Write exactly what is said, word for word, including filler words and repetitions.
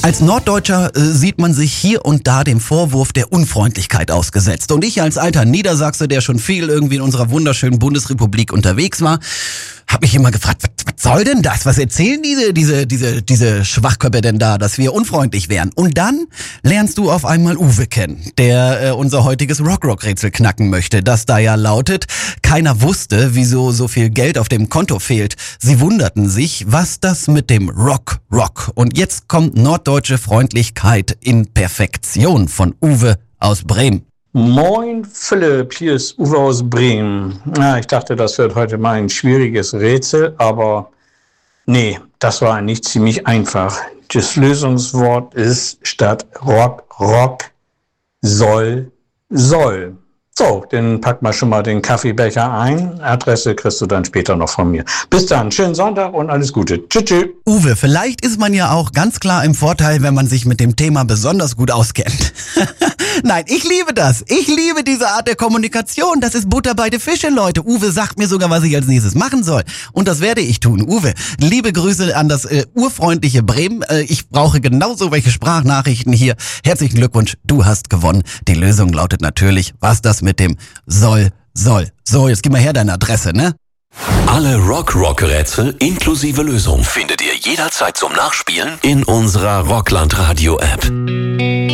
Als Norddeutscher äh, sieht man sich hier und da dem Vorwurf der Unfreundlichkeit ausgesetzt. Und ich als alter Niedersachse, der schon viel irgendwie in unserer wunderschönen Bundesrepublik unterwegs war, habe mich immer gefragt, was, was soll denn das? Was erzählen diese, diese, diese, diese Schwachköpfe denn da, dass wir unfreundlich wären? Und dann lernst du auf einmal Uwe kennen, der äh, unser heutiges Rock-Rock-Rätsel knacken möchte, das da ja lautet: Keiner wusste, wieso so viel Geld auf dem Konto fehlt. Sie wunderten sich, was das mit dem Rock, Rock. Und jetzt kommt norddeutsche Freundlichkeit in Perfektion von Uwe aus Bremen. Moin Philipp, hier ist Uwe aus Bremen. Ja, ich dachte, das wird heute mal ein schwieriges Rätsel, aber nee, das war eigentlich ziemlich einfach. Das Lösungswort ist statt Rock, Rock, soll, soll. So, dann pack mal schon mal den Kaffeebecher ein. Adresse kriegst du dann später noch von mir. Bis dann, schönen Sonntag und alles Gute. Tschüss, tschüss. Uwe, vielleicht ist man ja auch ganz klar im Vorteil, wenn man sich mit dem Thema besonders gut auskennt. Nein, ich liebe das. Ich liebe diese Art der Kommunikation. Das ist Butter bei den Fische, Leute. Uwe sagt mir sogar, was ich als nächstes machen soll. Und das werde ich tun. Uwe, liebe Grüße an das äh, urfreundliche Bremen. Äh, ich brauche genauso welche Sprachnachrichten hier. Herzlichen Glückwunsch, du hast gewonnen. Die Lösung lautet natürlich, was das mit dem soll, soll. So, jetzt gib mal her deine Adresse, ne? Alle Rock-Rock-Rätsel inklusive Lösung findet ihr jederzeit zum Nachspielen in unserer Rockland Radio App.